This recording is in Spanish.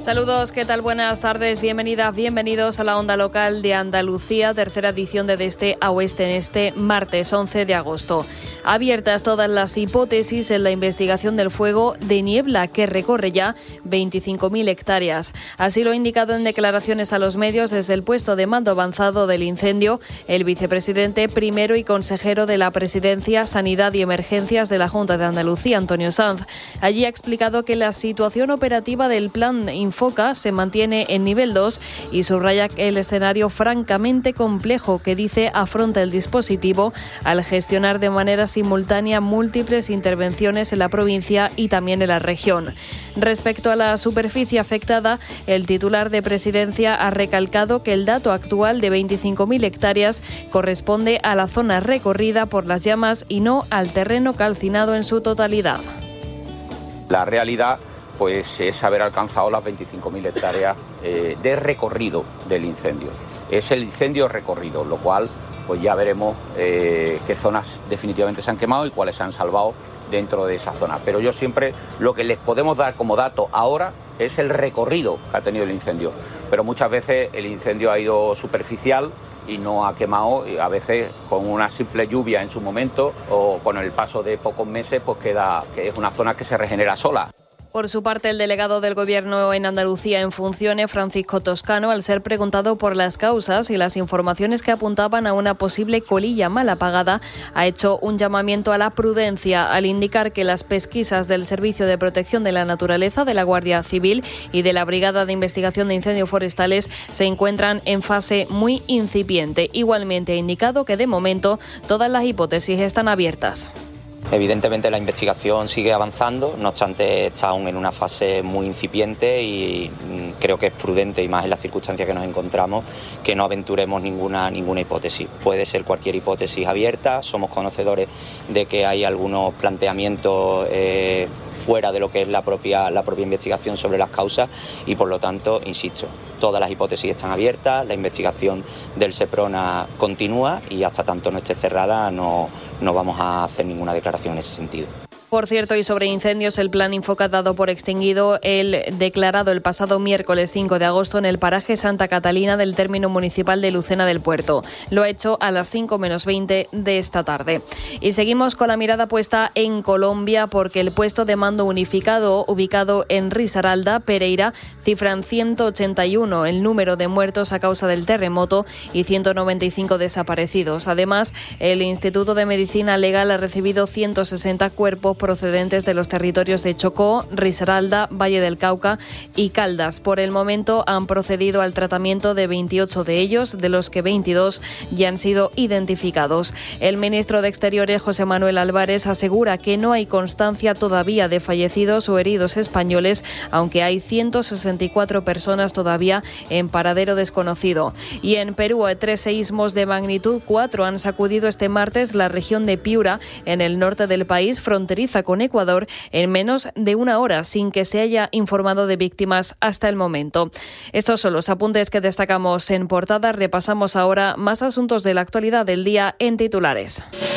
Saludos, ¿qué tal? Buenas tardes, bienvenidas, bienvenidos a la Onda Local de Andalucía, tercera edición de Este a Oeste en este martes 11 de agosto. Abiertas todas las hipótesis en la investigación del fuego de niebla que recorre ya 25.000 hectáreas. Así lo ha indicado en declaraciones a los medios desde el puesto de mando avanzado del incendio el vicepresidente primero y consejero de la Presidencia, Sanidad y Emergencias de la Junta de Andalucía, Antonio Sanz. Allí ha explicado que la situación operativa del plan Infoca se mantiene en nivel 2 y subraya el escenario francamente complejo que dice afronta el dispositivo al gestionar de manera simultánea múltiples intervenciones en la provincia y también en la región. Respecto a la superficie afectada, el titular de Presidencia ha recalcado que el dato actual de 25.000 hectáreas corresponde a la zona recorrida por las llamas y no al terreno calcinado en su totalidad. La realidad pues es haber alcanzado las 25.000 hectáreas de recorrido del incendio. Es el incendio recorrido, lo cual pues ya veremos qué zonas definitivamente se han quemado y cuáles se han salvado dentro de esa zona. Pero yo siempre lo que les podemos dar como dato ahora es el recorrido que ha tenido el incendio. Pero muchas veces el incendio ha ido superficial y no ha quemado, y a veces con una simple lluvia en su momento o con el paso de pocos meses pues queda que es una zona que se regenera sola. Por su parte, el delegado del Gobierno en Andalucía en funciones, Francisco Toscano, al ser preguntado por las causas y las informaciones que apuntaban a una posible colilla mal apagada, ha hecho un llamamiento a la prudencia al indicar que las pesquisas del Servicio de Protección de la Naturaleza, de la Guardia Civil y de la Brigada de Investigación de Incendios Forestales se encuentran en fase muy incipiente. Igualmente ha indicado que de momento todas las hipótesis están abiertas. Evidentemente la investigación sigue avanzando, no obstante está aún en una fase muy incipiente y creo que es prudente, y más en las circunstancias que nos encontramos, que no aventuremos ninguna hipótesis. Puede ser cualquier hipótesis abierta, somos conocedores de que hay algunos planteamientos fuera de lo que es la propia investigación sobre las causas y por lo tanto, insisto, todas las hipótesis están abiertas, la investigación del SEPRONA continúa y hasta tanto no esté cerrada no vamos a hacer ninguna declaración en ese sentido. Por cierto, y sobre incendios, el plan Infoca dado por extinguido el declarado el pasado miércoles 5 de agosto en el paraje Santa Catalina del término municipal de Lucena del Puerto. Lo ha hecho a las 5 menos 20 de esta tarde. Y seguimos con la mirada puesta en Colombia porque el puesto de mando unificado ubicado en Risaralda, Pereira, cifran 181 el número de muertos a causa del terremoto y 195 desaparecidos. Además, el Instituto de Medicina Legal ha recibido 160 cuerpos procedentes de los territorios de Chocó, Risaralda, Valle del Cauca y Caldas. Por el momento han procedido al tratamiento de 28 de ellos, de los que 22 ya han sido identificados. El ministro de Exteriores, José Manuel Álvarez, asegura que no hay constancia todavía de fallecidos o heridos españoles, aunque hay 164 personas todavía en paradero desconocido. Y en Perú, 3 seísmos de magnitud 4 han sacudido este martes la región de Piura, en el norte del país, fronteriza con Ecuador, en menos de una hora, sin que se haya informado de víctimas hasta el momento. Estos son los apuntes que destacamos en portada. Repasamos ahora más asuntos de la actualidad del día en titulares.